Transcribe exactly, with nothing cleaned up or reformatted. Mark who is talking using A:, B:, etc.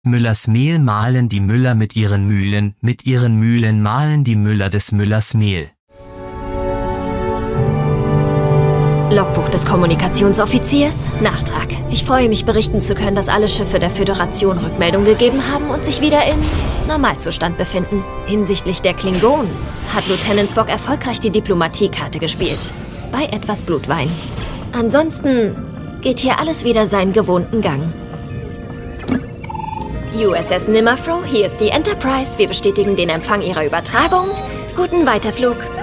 A: Müllers Mehl mahlen die Müller mit ihren Mühlen, mit ihren Mühlen mahlen die Müller des Müllers Mehl.
B: Logbuch des Kommunikationsoffiziers. Nachtrag. Ich freue mich, berichten zu können, dass alle Schiffe der Föderation Rückmeldung gegeben haben und sich wieder in Normalzustand befinden. Hinsichtlich der Klingonen hat Lieutenant Spock erfolgreich die Diplomatiekarte gespielt. Bei etwas Blutwein. Ansonsten geht hier alles wieder seinen gewohnten Gang. U S S Nimmerfro, hier ist die Enterprise. Wir bestätigen den Empfang Ihrer Übertragung. Guten Weiterflug.